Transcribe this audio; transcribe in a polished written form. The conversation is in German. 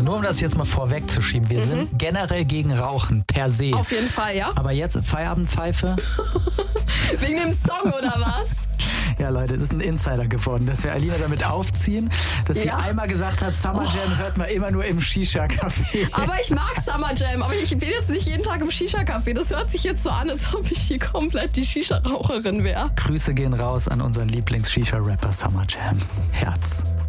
nur um das jetzt mal vorwegzuschieben, wir sind generell gegen Rauchen, per se. Auf jeden Fall, ja. Aber jetzt Feierabendpfeife? Wegen dem Song oder was? Ja, Leute, es ist ein Insider geworden, dass wir Alina damit aufziehen, dass sie Ja. einmal gesagt hat, Summer Jam hört man immer nur im Shisha-Café. Aber ich mag Summer Jam, aber ich bin jetzt nicht jeden Tag im Shisha-Café. Das hört sich jetzt so an, als ob ich hier komplett die Shisha-Raucherin wäre. Grüße gehen raus an unseren Lieblings-Shisha-Rapper Summer Jam. Herz.